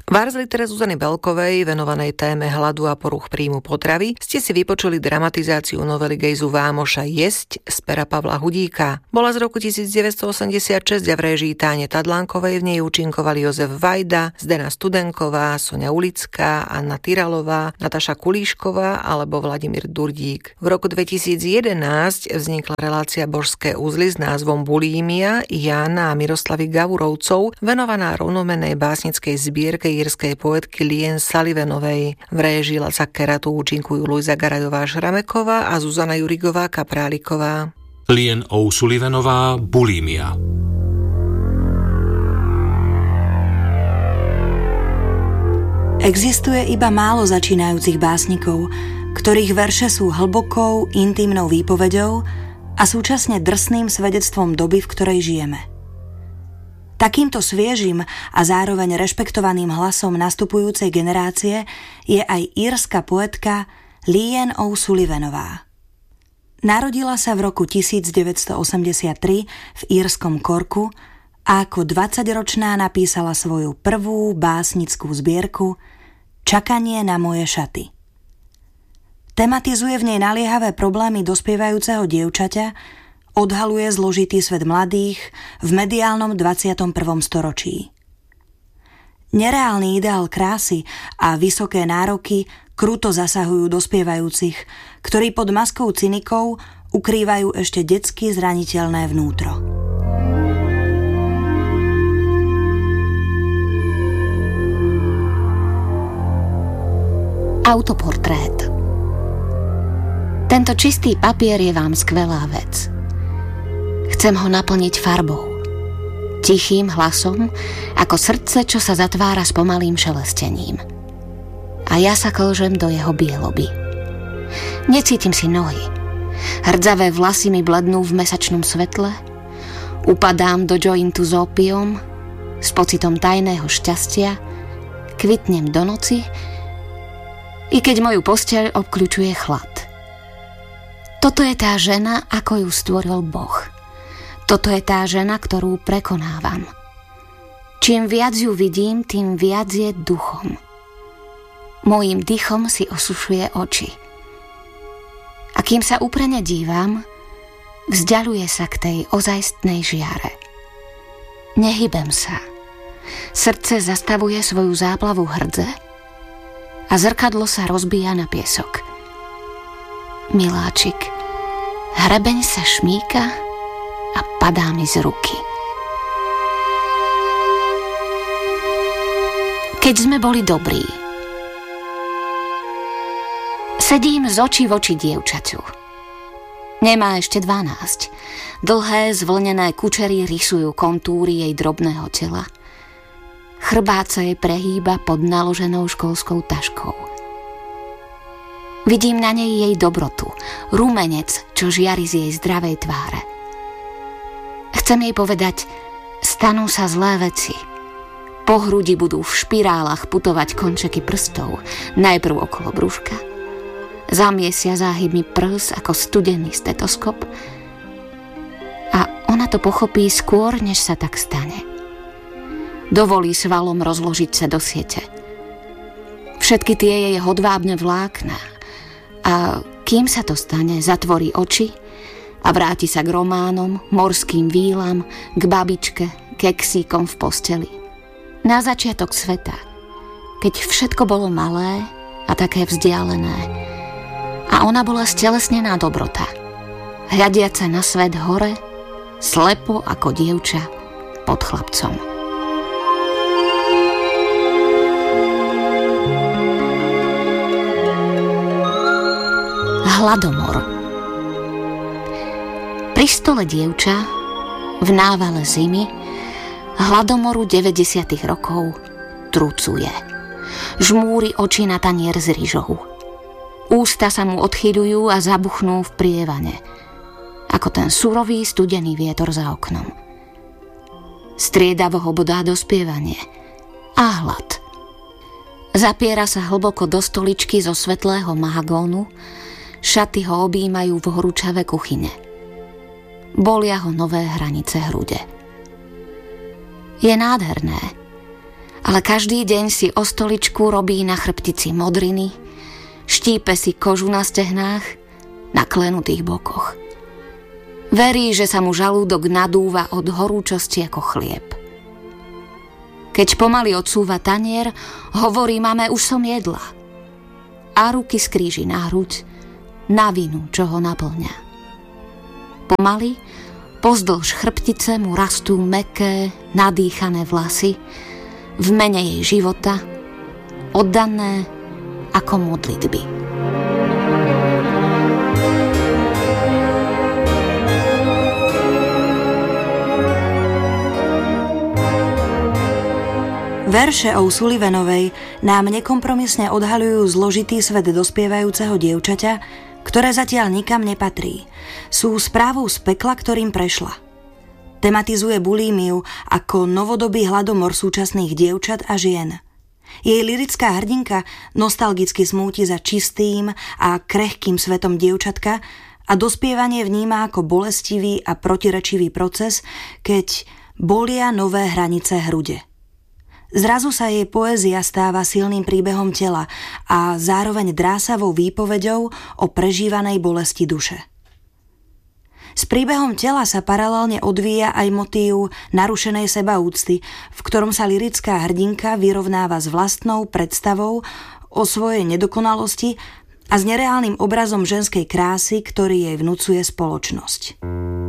V Arzlitere Zuzany Belkovej, venovanej téme hladu a poruch príjmu potravy, ste si vypočuli dramatizáciu novely Gejzu Vámoša Jesť z pera Pavla Hudíka. Bola z roku 1986 a v réžii Táne Tadlánkovej v nej účinkovali Jozef Vajda, Zdena Studenková, Soňa Ulická, Anna Tyralová, Nataša Kulíšková alebo Vladimír Durdík. V roku 2011 vznikla relácia Božské uzly s názvom Bulímia Jána a Miroslavy Gavurovcov, venovaná rovnomennej básnickej zbierke írskej poetky Lien Sullivanovej. V réžii Laca Keratu účinkujú Luisa Garajová Šrameková a Zuzana Jurigová Kapráliková. Lien O'Sullivanová Bulímia. Existuje iba málo začínajúcich básnikov, ktorých verše sú hlbokou, intimnou výpovedou a súčasne drsným svedectvom doby, v ktorej žijeme. Takýmto sviežim a zároveň rešpektovaným hlasom nastupujúcej generácie je aj írska poetka Lien O'Sullivanová. Narodila sa v roku 1983 v írskom Corku a ako 20-ročná napísala svoju prvú básnickú zbierku Čakanie na moje šaty. Tematizuje v nej naliehavé problémy dospievajúceho dievčaťa, odhaluje zložitý svet mladých v mediálnom 21. storočí. Nereálny ideál krásy a vysoké nároky kruto zasahujú dospievajúcich, ktorí pod maskou cynikov ukrývajú ešte detsky zraniteľné vnútro. Autoportrét. Tento čistý papier je vám skvelá vec. Chcem ho naplniť farbou. Tichým hlasom, ako srdce, čo sa zatvára s pomalým šelestením. A ja sa klžem do jeho bieloby. Necítim si nohy. Hrdzavé vlasy mi blednú v mesačnom svetle. Upadám do jointu s ópiom, s pocitom tajného šťastia. Kvitnem do noci, i keď moju posteľ obkľučuje chlad. Toto je tá žena, ako ju stvoril Boh. Toto je tá žena, ktorú prekonávam. Čím viac ju vidím, tým viac je duchom. Mojím dychom si osušuje oči. A kým sa úprene dívam, vzdialuje sa k tej ozajstnej žiare. Nehybem sa. Srdce zastavuje svoju záplavu hrdze a zrkadlo sa rozbíja na piesok. Miláčik, hrebeň sa šmíka a padá mi z ruky. Keď sme boli dobrí. Sedím z očí v oči dievčaťu. Nemá ešte 12. Dlhé zvlnené kučery rysujú kontúry jej drobného tela. Chrbát sa jej prehýba pod naloženou školskou taškou. Vidím na nej jej dobrotu, rumenec, čo žiari z jej zdravej tváre. Chcem jej povedať, stanú sa zlé veci. Po hrudi budú v špirálach putovať končeky prstov, najprv okolo brúška. Zamiesia záhybmi prs ako studený stetoskop. A ona to pochopí skôr, než sa tak stane. Dovolí svalom rozložiť sa do siete. Všetky tie jej hodvábne vlákna. A kým sa to stane, zatvorí oči a vráti sa k románom, morským vílam, k babičke, keksíkom v posteli. Na začiatok sveta, keď všetko bolo malé a také vzdialené. A ona bola stelesnená dobrota, hľadiaca na svet hore, slepo ako dievča pod chlapcom. Hladomor. Pri stole dievča v návale zimy hladomoru 90. rokov trucuje. Žmúri oči na tanier s rýžou. Ústa sa mu odchyľujú a zabuchnú v prievane, ako ten surový studený vietor za oknom. Striedavo ho bodá dospievanie a hlad. Zapiera sa hlboko do stoličky zo svetlého mahagónu, šaty ho objímajú v horúčave kuchyne. Bolia ho nové hranice hrude. Je nádherné Ale každý deň si o stoličku robí na chrbtici modriny, štípe si kožu na stehnách, na klenutých bokoch. Verí, že sa mu žalúdok nadúva od horúčosti ako chlieb. Keď pomaly odsúva tanier, hovorí mame, už som jedla. A ruky skríži na hruď, na vinu, čo ho naplňa. Pomaly, pozdĺž chrbtice mu rastú mäkké, nadýchané vlasy, v mene jej života, oddané ako modlitby. Verše O'Sullivanovej nám nekompromisne odhaľujú zložitý svet dospievajúceho dievčaťa, ktoré zatiaľ nikam nepatrí. Sú správou z pekla, ktorým prešla. Tematizuje bulímiu ako novodobý hladomor súčasných dievčat a žien. Jej lyrická hrdinka nostalgicky smúti za čistým a krehkým svetom dievčatka a dospievanie vníma ako bolestivý a protirečivý proces, keď bolia nové hranice hrude. Zrazu sa jej poézia stáva silným príbehom tela a zároveň drásavou výpoveďou o prežívanej bolesti duše. S príbehom tela sa paralelne odvíja aj motív narušenej sebaúcty, v ktorom sa lyrická hrdinka vyrovnáva s vlastnou predstavou o svojej nedokonalosti a s nereálnym obrazom ženskej krásy, ktorý jej vnucuje spoločnosť.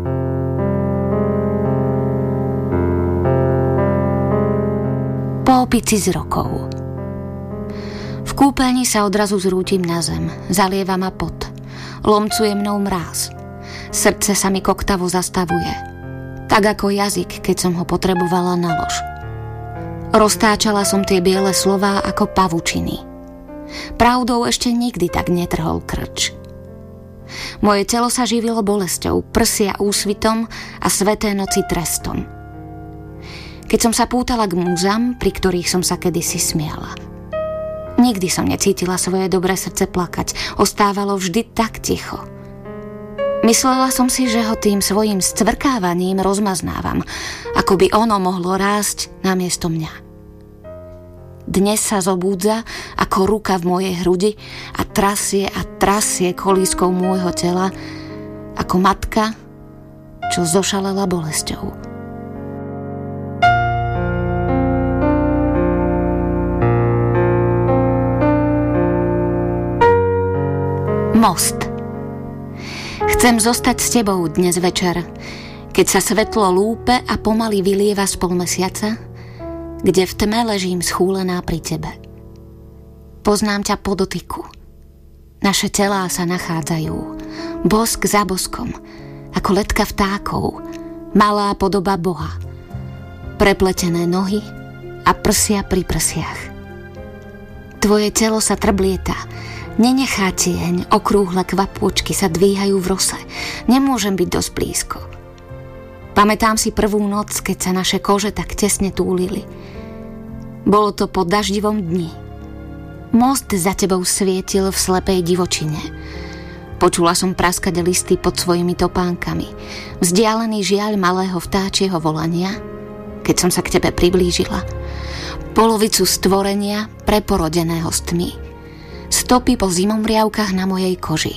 Po opici z rokov. V kúpeľni sa odrazu zrútim na zem, zalieva ma pot, lomcuje mnou mráz. Srdce sa mi koktavo zastavuje, tak ako jazyk, keď som ho potrebovala na lož. Roztáčala som tie biele slová ako pavučiny. Pravdou ešte nikdy tak netrhol krč. Moje telo sa živilo bolesťou, prsia úsvitom a sväté noci trestom. Keď som sa pútala k múzam, pri ktorých som sa kedysi smiala. Nikdy som necítila svoje dobré srdce plakať, ostávalo vždy tak ticho. Myslela som si, že ho tým svojim scvrkávaním rozmaznávam, ako by ono mohlo rásť namiesto mňa. Dnes sa zobúdza ako ruka v mojej hrudi a trasie kolískou môjho tela, ako matka, čo zošalela bolesťou. Most. Chcem zostať s tebou dnes večer, keď sa svetlo lúpe a pomaly vylieva z polmesiaca, kde v tme ležím schúlená pri tebe. Poznám ťa po dotyku. Naše telá sa nachádzajú, bosk za boskom, ako letka vtákov, malá podoba Boha, prepletené nohy a prsia pri prsiach. Tvoje telo sa trblieta, nenechá tieň, okrúhle kvapôčky sa dvíhajú v rose. Nemôžem byť dosť blízko. Pamätám si prvú noc, keď sa naše kože tak tesne túlili. Bolo to po daždivom dni. Most za tebou svietil v slepej divočine. Počula som praskať listy pod svojimi topánkami. Vzdialený žiaľ malého vtáčieho volania, keď som sa k tebe priblížila. Polovicu stvorenia preporodeného s tmy. Stopy po zimomriavkách na mojej koži.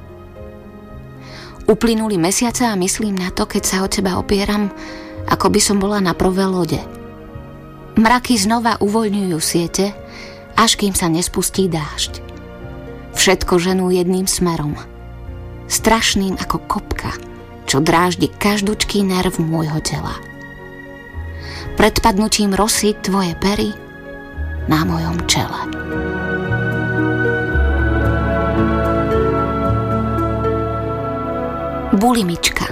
Uplynuli mesiace a myslím na to, keď sa o teba opieram, ako by som bola na prvé lode. Mraky znova uvoľňujú siete, až kým sa nespustí dážď. Všetko ženú jedným smerom. Strašným ako kopka, čo dráždi každučký nerv môjho tela. Pred padnutím rosy tvoje pery na mojom čele. Bulimička.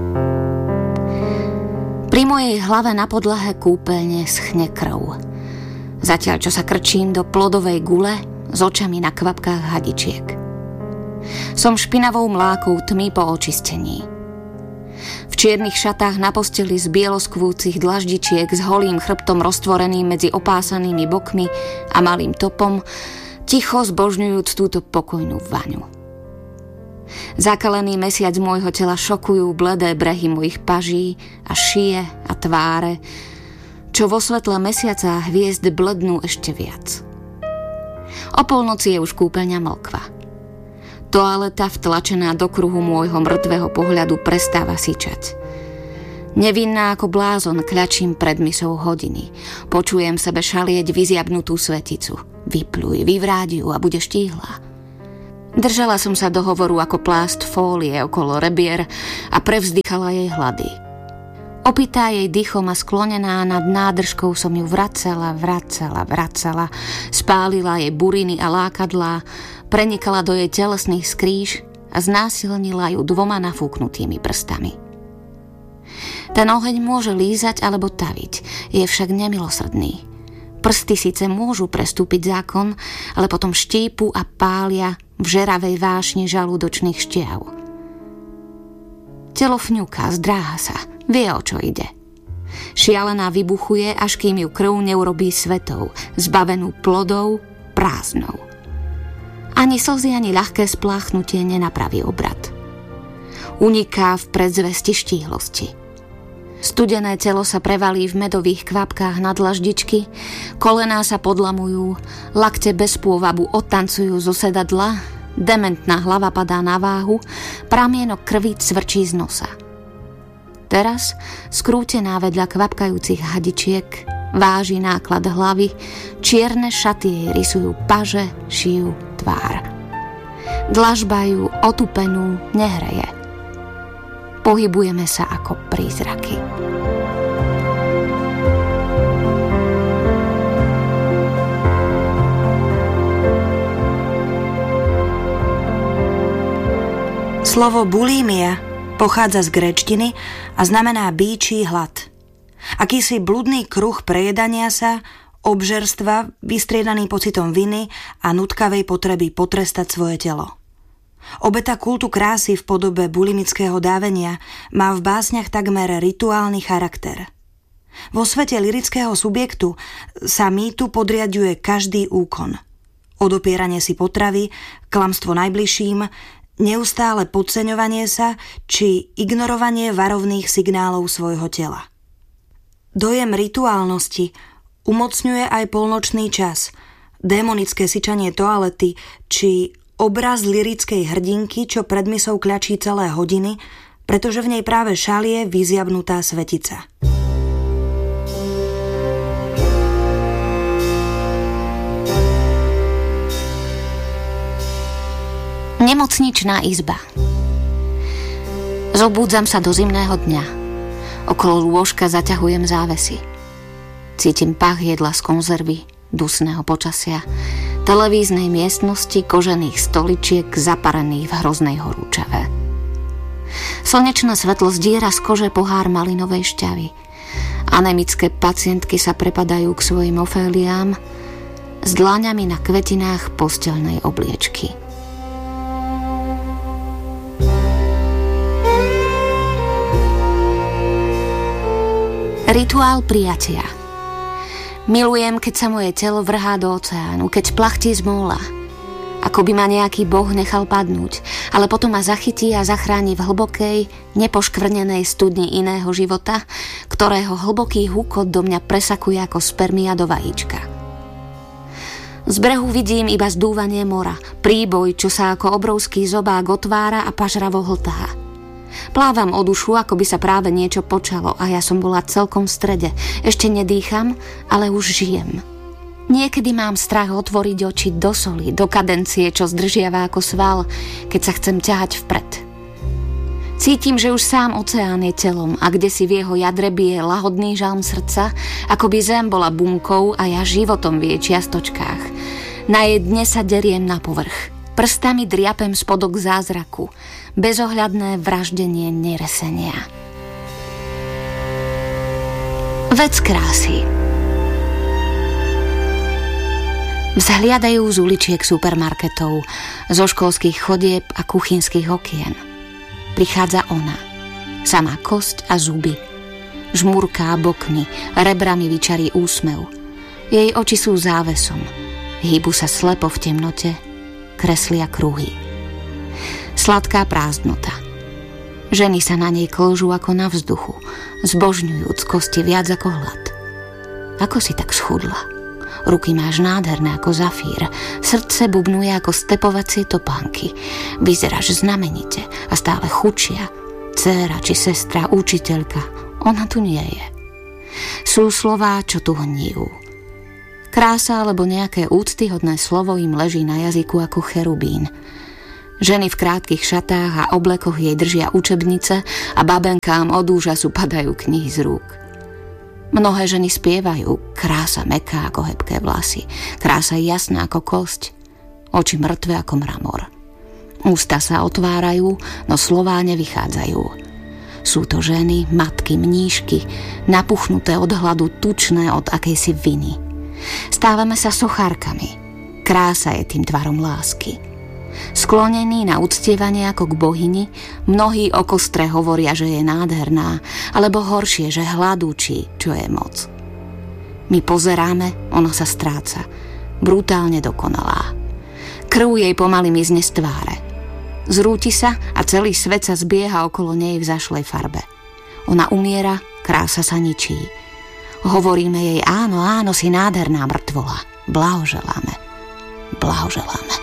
Pri mojej hlave na podlahe kúpeľne schne krv. Zatiaľ, čo sa krčím do plodovej gule s očami na kvapkách hadičiek. Som špinavou mlákou tmy po očistení. V čiernych šatách na posteli z bieloskvúcich dlaždičiek s holým chrbtom roztvoreným medzi opásanými bokmi a malým topom, ticho zbožňujúc túto pokojnú vaňu. Zakalený mesiac môjho tela šokujú bledé brehy mojich paží a šie a tváre, čo vo svetle mesiaca a hviezd blednú ešte viac. O polnoci je už kúpeľňa mlkva. Toaleta vtlačená do kruhu môjho mŕtvého pohľadu prestáva syčať. Nevinná ako blázon kľačím pred misou hodiny. Počujem sebe šalieť vyziabnutú sveticu. Vypľuj, vyvrádi ju a bude štíhla. Držala som sa dohovoru ako plást fólie okolo rebier a prevzdychala jej hlady. Opitá jej dychom a sklonená nad nádržkou som ju vracala, spálila jej buriny a lákadlá, prenikala do jej telesných skríž a znásilnila ju 2 nafúknutými prstami. Ten oheň môže lízať alebo taviť, je však nemilosrdný. Prsty síce môžu prestúpiť zákon, ale potom štípu a pália v žeravej vášni žalúdočných štiav. Telo fňuká, zdráha sa, vie, o čo ide. Šialená vybuchuje, až kým ju krv neurobí svetou, zbavenú plodov, prázdnou. Ani slzy, ani ľahké spláchnutie nenapraví obrat. Uniká v predzvesti štíhlosti. Studené telo sa prevalí v medových kvapkách na dlaždičky, kolená sa podlamujú, lakte bez pôvabu odtancujú zo sedadla, dementná hlava padá na váhu, pramienok krvi cvrčí z nosa. Teraz, skrútená vedľa kvapkajúcich hadičiek, váži náklad hlavy, čierne šaty jej rysujú paže, šijú tvár. Dlažba ju otupenú nehreje. Pohybujeme sa ako prízraky. Slovo bulímia pochádza z gréčtiny a znamená býčí hlad. Akýsi bludný kruh prejedania sa, obžerstva, vystriedaný pocitom viny a nutkavej potreby potrestať svoje telo. Obeta kultu krásy v podobe bulimického dávenia má v básniach takmer rituálny charakter. Vo svete lyrického subjektu sa mýtu podriaďuje každý úkon. Odopieranie si potravy, klamstvo najbližším, neustále podceňovanie sa či ignorovanie varovných signálov svojho tela. Dojem rituálnosti umocňuje aj polnočný čas, démonické syčanie toalety či obraz lyrickej hrdinky, čo pred misou kľačí celé hodiny, pretože v nej práve šalie vyziabnutá svetica. Nemocničná izba. Zobúdzam sa do zimného dňa. Okolo lôžka zaťahujem závesy. Cítim pach jedla z konzervy, dusného počasia, televíznej miestnosti, kožených stoličiek zaparených v hroznej horúčave. Slnečné svetlo zdiera z kože pohár malinovej šťavy. Anemické pacientky sa prepadajú k svojim oféliám s dláňami na kvetinách posteľnej obliečky. Rituál prijatia. Milujem, keď sa moje telo vrhá do oceánu, keď plachtí z móla. Ako by ma nejaký boh nechal padnúť, ale potom ma zachytí a zachráni v hlbokej, nepoškvrnenej studni iného života, ktorého hlboký húkot do mňa presakuje ako spermia do vajíčka. Z brehu vidím iba zdúvanie mora, príboj, čo sa ako obrovský zobák otvára a pažravo hltá. Plávam o dušu, ako by sa práve niečo počalo a ja som bola celkom v strede. Ešte nedýcham, ale už žijem. Niekedy mám strach otvoriť oči do soli, do kadencie, čo zdržiava ako sval, keď sa chcem ťahať vpred. Cítim, že už sám oceán je telom a kde si v jeho jadre bije lahodný žalm srdca, ako by zem bola bunkou a ja životom v jej čiastočkách. Na jej dne sa deriem na povrch. Prstami driapem spodok zázraku, bezohľadné vraždenie neresenia. Vec krásy. Vzhliadajú z uličiek supermarketov, zo školských chodieb a kuchynských okien. Prichádza ona, samá kosť a zuby. Žmurká bokmi, rebrami vyčarí úsmev. Jej oči sú závesom, hýbu sa slepo v temnote, kreslia kruhy. Sladká prázdnota. Ženy sa na nej klžú ako na vzduchu, zbožňujúc kosti viac ako hlad. Ako si tak schudla? Ruky máš nádherné ako zafír, srdce bubnuje ako stepovacie topánky. Vyzeráš znamenite a stále chudšia. Dcéra či sestra, učiteľka, ona tu nie je. Sú slová, čo tu hníjú. Krása alebo nejaké úctyhodné slovo im leží na jazyku ako cherubín. Ženy v krátkych šatách a oblekoch jej držia učebnice a babenkám od úžasu padajú knihy z rúk. Mnohé ženy spievajú, krása mäkká ako hebké vlasy, krása jasná ako kosť, oči mŕtve ako mramor. Ústa sa otvárajú, no slová nevychádzajú. Sú to ženy, matky, mníšky, napuchnuté od hladu, tučné od akejsi viny. Stávame sa sochárkami. Krása je tým tvarom lásky. Sklonení na uctievanie ako k bohyni, mnohí o kostre hovoria, že je nádherná, alebo horšie, že hladúči, čo je moc. My pozeráme, ona sa stráca. Brutálne dokonalá. Krv jej pomaly mizne z tváre. Zrúti sa a celý svet sa zbieha okolo nej v zašlej farbe. Ona umiera, krása sa ničí. Hovoríme jej, áno, áno, si nádherná mŕtvola. Blahoželáme. Blahoželáme.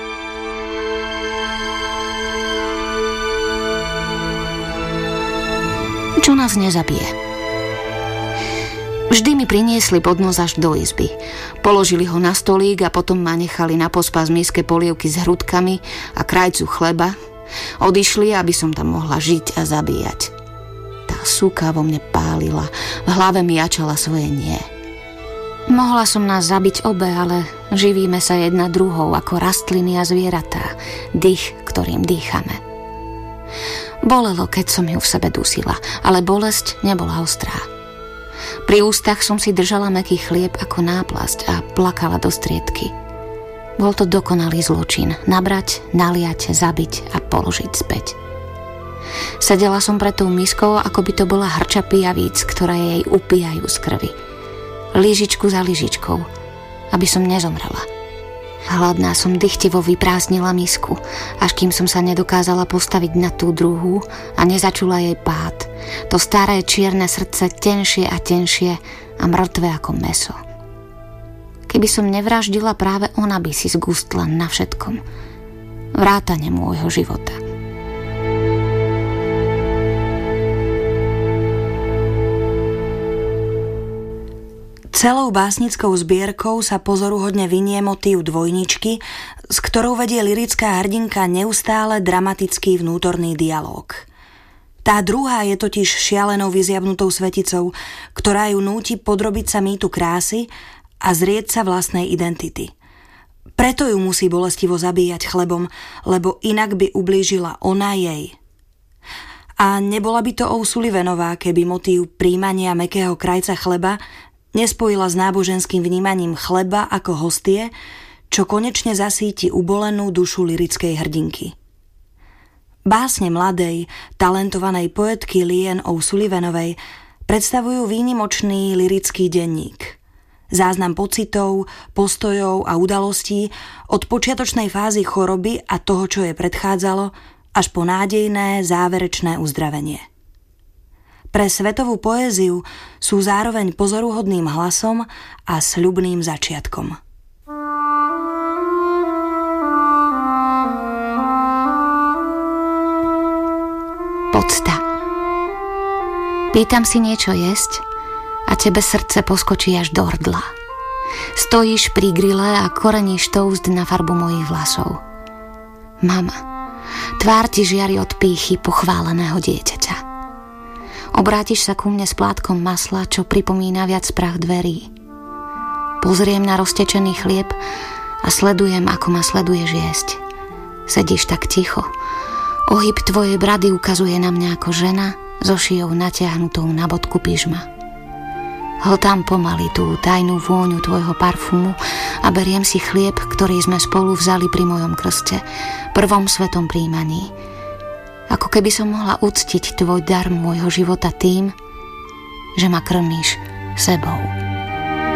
Čo nás nezabije? Vždy mi priniesli podnos až do izby. Položili ho na stolík a potom ma nechali na pospas miske polievky s hrudkami a krajcu chleba. Odišli, aby som tam mohla žiť a zabíjať. Tá suka vo mne pálila, v hlave mi jačala svoje nie. Mohla som nás zabiť obe, ale živíme sa jedna druhou ako rastliny a zvieratá, dých, ktorým dýchame. Bolelo, keď som ju v sebe dusila, ale bolesť nebola ostrá. Pri ústach som si držala mäkký chlieb ako náplasť a plakala do striedky. Bol to dokonalý zločin, nabrať, naliať, zabiť a položiť späť. Sedela som pred tou miskou, ako by to bola hrča pijavíc, ktoré jej upíjajú z krvi. Lyžičku za lyžičkou, aby som nezomrela. Hladná som dychtivo vyprázdnila misku, až kým som sa nedokázala postaviť na tú druhú a nezačula jej pád. To staré čierne srdce tenšie a tenšie a mŕtve ako mäso. Keby som nevraždila, práve ona by si zgustla na všetkom. Vrátane môjho života. Celou básnickou zbierkou sa pozoruhodne vinie motív dvojničky, s ktorou vedie lyrická hrdinka neustále dramatický vnútorný dialóg. Tá druhá je totiž šialenou vyzjavnutou sveticou, ktorá ju núti podrobiť sa mýtu krásy a zrieť sa vlastnej identity. Preto ju musí bolestivo zabíjať chlebom, lebo inak by ublížila ona jej. A nebola by to O'Sullivanová, keby motív príjmania mäkkého krajca chleba nespojila s náboženským vnímaním chleba ako hostie, čo konečne zasíti ubolenú dušu lyrickej hrdinky. Básne mladej, talentovanej poetky Leanne O'Sullivanovej predstavujú výnimočný lyrický denník. Záznam pocitov, postojov a udalostí od počiatočnej fázy choroby a toho, čo jej predchádzalo, až po nádejné, záverečné uzdravenie. Pre svetovú poéziu sú zároveň pozoruhodným hlasom a sľubným začiatkom. Podsta. Pýtam si niečo jesť a tebe srdce poskočí až do hrdla. Stojíš pri grille a koreníš toast na farbu mojich vlasov. Mama, tvár ti žiari od pýchy pochváleného dieťaťa. Obrátiš sa ku mne s plátkom masla, čo pripomína viac prach dverí. Pozriem na roztečený chlieb a sledujem, ako ma sleduješ jesť. Sedíš tak ticho. Ohyb tvojej brady ukazuje na mňa ako žena so šijou natiahnutou na bodku pyžma. Hltám pomaly tú tajnú vôňu tvojho parfumu a beriem si chlieb, ktorý sme spolu vzali pri mojom krste, prvom svetom príjmaní. Ako keby som mohla uctiť tvoj dar môjho života tým, že ma krmíš sebou.